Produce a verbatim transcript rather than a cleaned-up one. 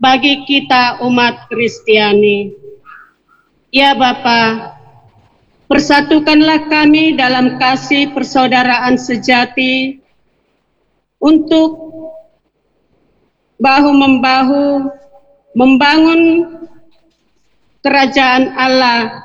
bagi kita umat Kristiani. Ya Bapa, persatukanlah kami dalam kasih persaudaraan sejati untuk bahu-membahu membangun kerajaan Allah